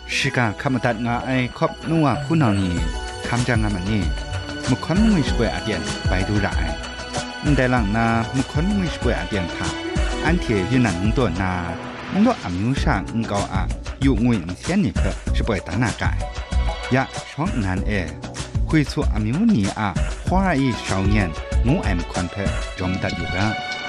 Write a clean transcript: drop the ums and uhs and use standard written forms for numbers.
是个看不到我爱可努啊苦恼你，看着我们呢，木昆没是为阿点百度来，但让那木昆没是为阿点他，安贴越南多那，多阿မျိုး上高啊，有我先你可是不会打哪改，呀，双男诶，会做阿မျိုး你啊，花一少年，我爱木昆特，中得有个。